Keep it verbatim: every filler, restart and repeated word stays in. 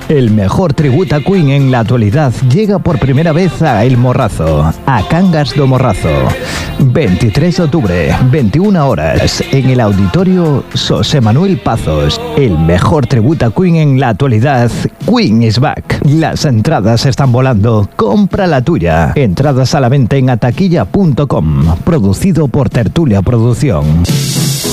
El mejor tributo a Queen en la actualidad llega por primera vez a El Morrazo, a Cangas do Morrazo. veintitrés de octubre, veintiuna horas, en el Auditorio José Manuel Pazos. El mejor tributo a Queen en la actualidad, Queen is Back. Las entradas están volando, compra la tuya. Entradas a la venta en ataquilla punto com, producido por Tertulia Producción.